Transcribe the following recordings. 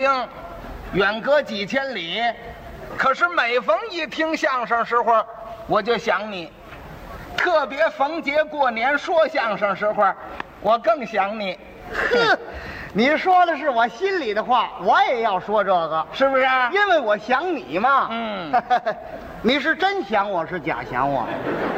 京，远隔几千里，可是每逢一听相声时候，我就想你。特别逢节过年说相声时候，我更想你。 哼，你说的是我心里的话，我也要说这个， 是不是？ 因为我想你嘛。 嗯， 你是真想我是假想我？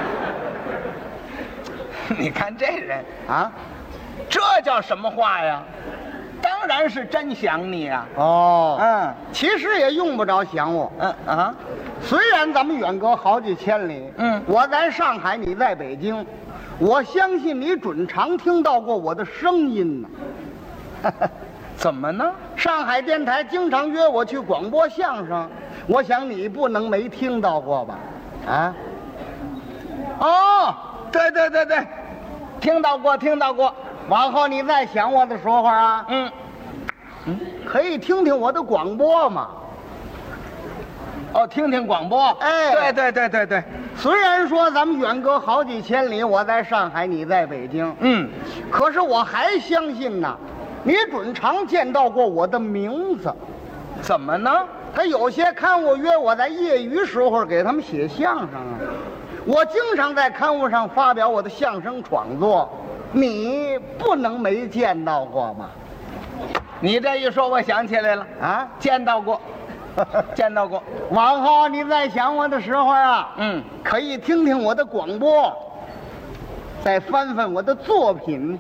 你看这人啊， 这叫什么话呀？当然是真想你啊。 哦，其实也用不着想我。虽然咱们远隔好几千里，我在上海，你在北京，我相信你准常听到过我的声音呢。 怎么呢？ 上海电台经常约我去广播相声，我想你不能没听到过吧？啊？ 哦，对对对对，听到过，听到过。 往后你再想我的时候啊，可以听听我的广播嘛。 哦，听听广播。 哎， 对对对对对。 虽然说咱们远隔好几千里，我在上海，你在北京，可是我还相信呢，你准常见到过我的名字。 怎么呢？ 他有些刊物约我在业余时候给他们写相声啊，我经常在刊物上发表我的相声创作，你不能没见到过吗？ 你这一说，我想起来了啊，见到过。见到过。 往后你在想我的时候啊，可以听听我的广播，再翻翻我的作品，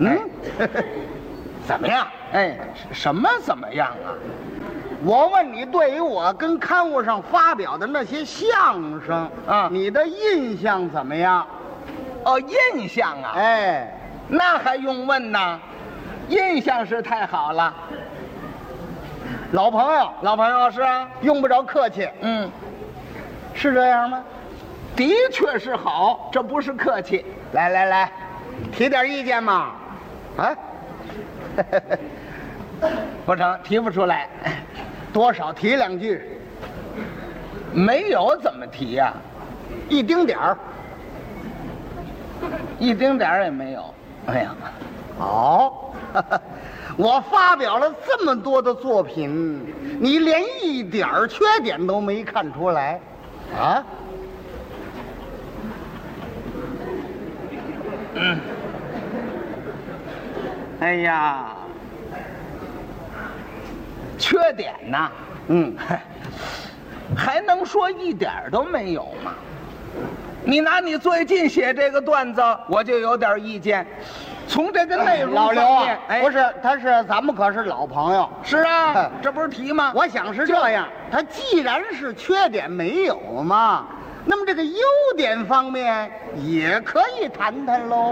怎么样？哎，什么怎么样啊？ 我问你，对于我跟刊物上发表的那些相声啊，你的印象怎么样？ 哦，印象啊？ 哎， 那还用问呢？印象是太好了。 老朋友， 老朋友是啊， 用不着客气。是这样吗？ 的确是好，这不是客气。 来来来，提点意见嘛。啊， 不成，提不出来。 多少提两句。 没有怎么提呀？ 一丁点儿。 一丁点儿也没有。哎呀， 好。我发表了这么多的作品，你连一点缺点都没看出来，啊？ 哎呀，缺点呐，还能说一点都没有吗？你拿你最近写这个段子，我就有点意见。从这个内容老刘啊，不是，咱们可是老朋友。 是啊，这不是提吗？ 我想是这样，他既然是缺点没有嘛，那么这个优点方面也可以谈谈喽。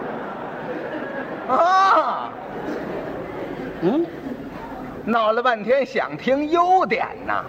啊，闹了半天想听优点呐。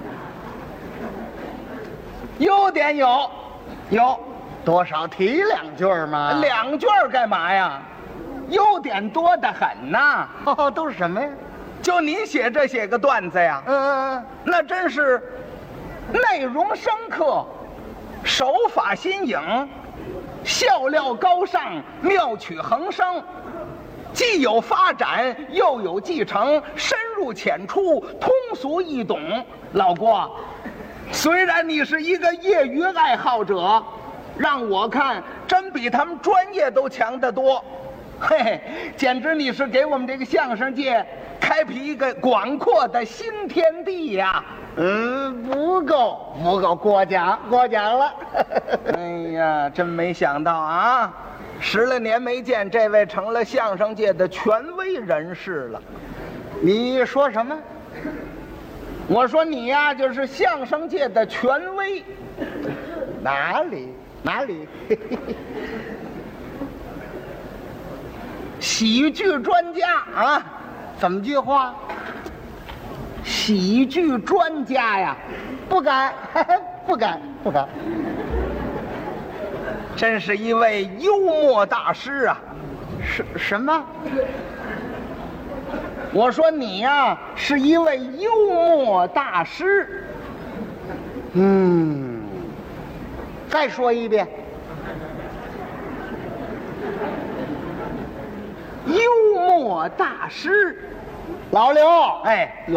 优点有， 多少提两句嘛。 两句干嘛呀？优点多得很呐。 都是什么呀？ 就你写这个段子呀，那真是内容深刻，手法新颖，笑料高尚，妙趣横生，既有发展又有继承，深入浅出，通俗易懂。老郭，虽然你是一个业余爱好者，让我看真比他们专业都强得多。嘿嘿，简直你是给我们这个相声界开辟一个广阔的新天地呀！ 不够，过奖了。 哎呀，真没想到啊！10来年没见，这位成了相声界的权威人士了。 你说什么？ 我说你呀，就是相声界的权威。 哪里？ 喜剧专家啊？ 怎么句话？ 喜剧专家呀？ 不敢。 真是一位幽默大师啊！ 什么？ 我说你呀，是一位幽默大师。 再说一遍。 幽默大师， 老刘， 哎。